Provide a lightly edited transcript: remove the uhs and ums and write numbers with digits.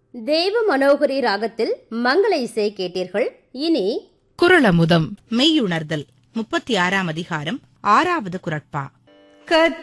தேவ மனோகரி ராகத்தில் மங்கள இசை கேட்டீர்கள். இனி குறளமுதம் மெய்யுணர்தல் 36ஆம் அதிகாரம் 6வது குறட்பா.